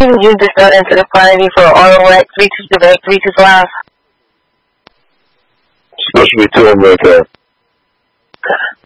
can use this into the quantity for ROX 325. Specialty 2 America.